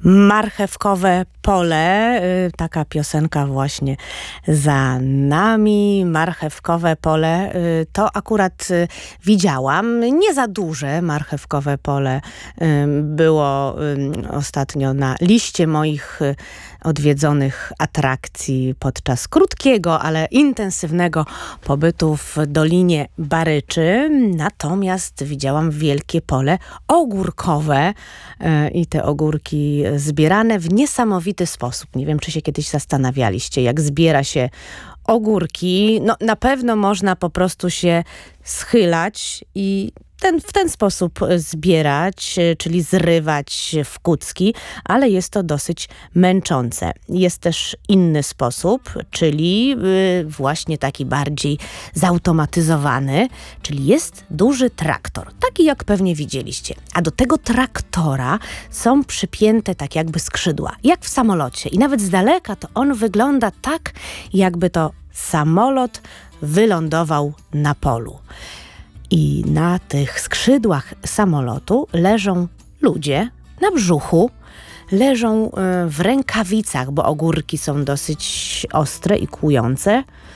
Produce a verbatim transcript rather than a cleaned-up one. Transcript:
Marchewkowe pole, y, taka piosenka właśnie za nami. Marchewkowe pole, y, to akurat y, widziałam. Nie za duże marchewkowe pole y, było y, ostatnio na liście moich y, odwiedzonych atrakcji podczas krótkiego, ale intensywnego pobytu w Dolinie Baryczy. Natomiast widziałam wielkie pole ogórkowe y, i te ogórki zbierane w niesamowity sposób. Nie wiem, czy się kiedyś zastanawialiście, jak zbiera się ogórki. No, na pewno można po prostu się schylać i ten, w ten sposób zbierać, czyli zrywać w kucki, ale jest to dosyć męczące. Jest też inny sposób, czyli y, właśnie taki bardziej zautomatyzowany, czyli jest duży traktor, taki jak pewnie widzieliście. A do tego traktora są przypięte tak jakby skrzydła, jak w samolocie. I nawet z daleka to on wygląda tak, jakby to samolot wylądował na polu. I na tych skrzydłach samolotu leżą ludzie na brzuchu, leżą w rękawicach, bo ogórki są dosyć ostre i kłujące.